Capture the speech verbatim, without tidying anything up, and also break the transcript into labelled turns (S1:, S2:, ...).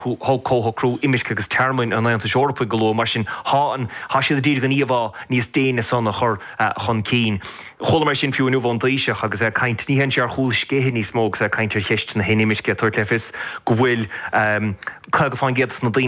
S1: ho có crú imisce agus termine an an Europa goló mar sin há an há siad dír gan íomh níos déine san nach chur chun cín. Chola mar sin fiú nu bhain daoiseach agus é caint ní hen sé ar chúil scéthe ní smóg a caiintear cheist na hen imisce tuair lefis go bhfuil cad go fáin géad na daoine